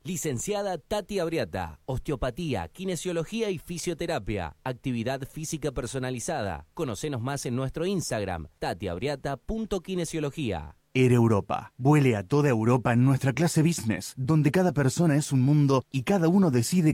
Licenciada Tati Abriata, osteopatía, kinesiología y fisioterapia, actividad física personalizada. Conocenos más en nuestro Instagram, tatiabriata.kinesiología. Air Europa. Vuele a toda Europa en nuestra clase business, donde cada persona es un mundo y cada uno decide